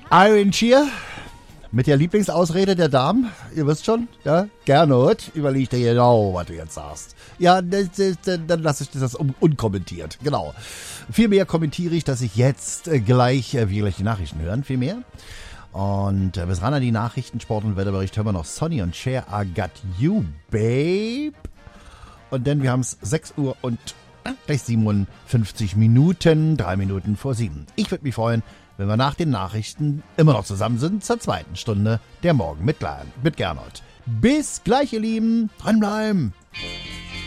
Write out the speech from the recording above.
Iron Cheer mit der Lieblingsausrede der Damen. Ihr wisst schon, ja? Gernot, überleg dir genau, was du jetzt sagst. Ja, dann lasse ich das unkommentiert. Genau. Vielmehr kommentiere ich, dass ich jetzt gleich die Nachrichten hören. Viel mehr. Und bis ran an die Nachrichten, Sport und Wetterbericht hören wir noch Sonny und Cher, I Got You, Babe. Und dann, wir haben es 6 Uhr und gleich 57 Minuten, 3 Minuten vor 7. Ich würde mich freuen, wenn wir nach den Nachrichten immer noch zusammen sind zur zweiten Stunde der Morgen mit Gernot. Bis gleich, ihr Lieben. Dranbleiben.